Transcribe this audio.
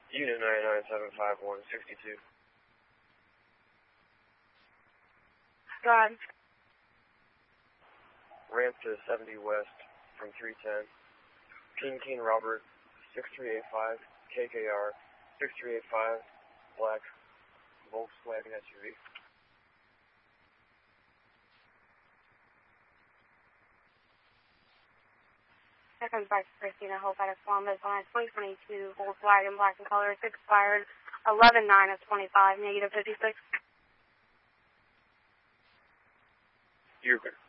Unit 9975162. Go ahead. Ramp to 70 West from 310. King Robert 6385, KKR 6385, black Volkswagen SUV. Here comes back to Christina Hope out of Columbus on a 2022 Volkswagen black in color. It's expired 11/9 of 25, negative 56. You're good.